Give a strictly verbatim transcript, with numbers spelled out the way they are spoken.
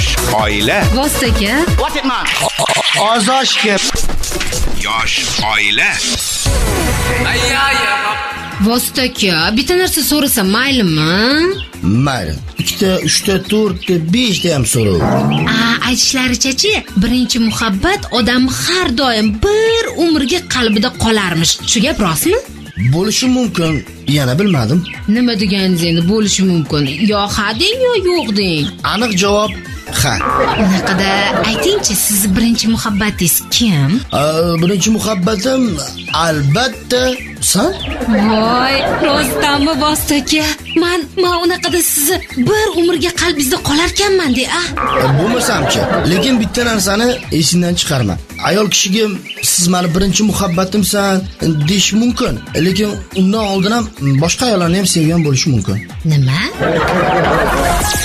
Yosh oila. Vostaka. What it man? Ozoshga. Yosh oila. Vostaka, bitta narsa so'rasam maylimi? Mayli. Ikkita, uchta, to'rtta, beshta ham so'rov. A, aytishlaricha-chi, birinchi muhabbat odam har doim bir umrga qalbida qolarmish. Shu gap rostmi? Bo'lishi mumkin. Yana bilmadim. Nima deganingiz endi bo'lishi mumkin? Yo ha deng yo yo'q deng. Aniq javob ha. Unaqada aytingchi, siz birinchi muhabbatingiz kim? Birinchi muhabbatim albatta sen. Voy, rostdanmi Vostaka? Men men unaqada sizni bir umrga qalbingizda qolarkanman de, a? Bo'lmasam-chi, lekin bitta narsani esingdan chiqarma. Ayol kishiga siz meni birinchi muhabbatimsan deyish mumkin, lekin undan oldin ham boshqa ayollarni ham sevgan bo'lishi mumkin. Nima?